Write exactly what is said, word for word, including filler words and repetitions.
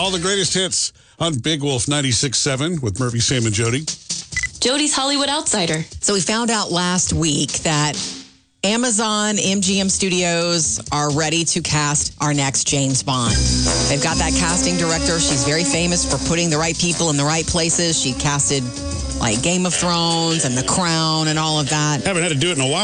all the greatest hits on Big Wolf ninety-six point seven with Murphy, Sam, and Jody. Jody's Hollywood Outsider. So we found out last week that Amazon M G M Studios are ready to cast our next James Bond. They've got that casting director. She's very famous for putting the right people in the right places. She casted like Game of Thrones and The Crown and all of that. Haven't had to do it in a while.